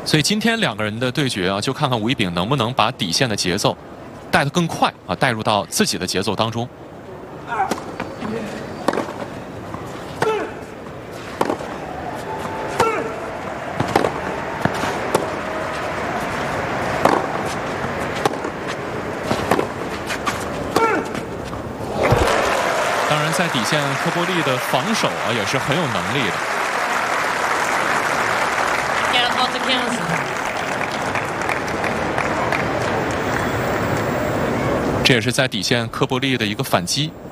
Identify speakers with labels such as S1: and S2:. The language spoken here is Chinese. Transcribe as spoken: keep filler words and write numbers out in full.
S1: 所以今天两个人的对决啊，就看看吴一丙能不能把底线的节奏带得更快啊，带入到自己的节奏当中。当然，在底线科波利的防守啊，也是很有能力的。 这也是在底线科波利的一个反击。